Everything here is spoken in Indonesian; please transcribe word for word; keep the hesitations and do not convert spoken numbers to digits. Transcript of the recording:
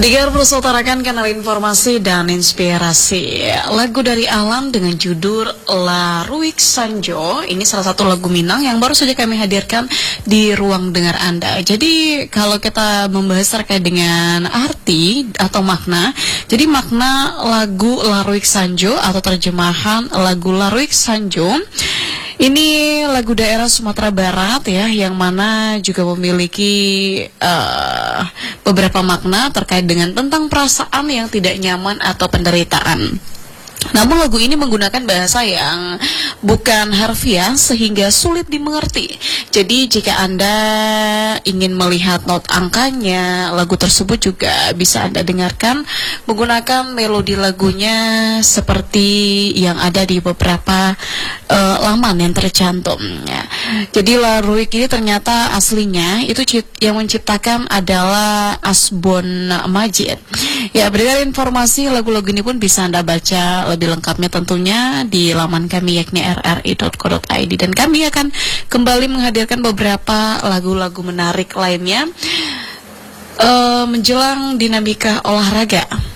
Pendengar persaudarakan kanal informasi dan inspirasi. Lagu dari Alam dengan judul La Ruik Sanjo. Ini salah satu lagu Minang yang baru saja kami hadirkan di ruang dengar Anda. Jadi kalau kita membahas terkait dengan arti atau makna, jadi makna lagu La Ruik Sanjo atau terjemahan lagu La Ruik Sanjo, ini lagu daerah Sumatera Barat ya, yang mana juga memiliki uh, beberapa makna terkait dengan tentang perasaan yang tidak nyaman atau penderitaan. Namun lagu ini menggunakan bahasa yang bukan harfiah sehingga sulit dimengerti. Jadi jika Anda ingin melihat not angkanya, lagu tersebut juga bisa Anda dengarkan menggunakan melodi lagunya seperti yang ada di beberapa uh, laman yang tercantum. Ya. Jadi La Ruik ini ternyata aslinya itu yang menciptakan adalah Asbon Majid. Ya, beredar informasi lagu-lagu ini pun bisa Anda baca lebih lengkapnya tentunya di laman kami yakni r r i dot co dot i d, dan kami akan kembali menghadirkan beberapa lagu-lagu menarik lainnya uh, menjelang dinamika olahraga.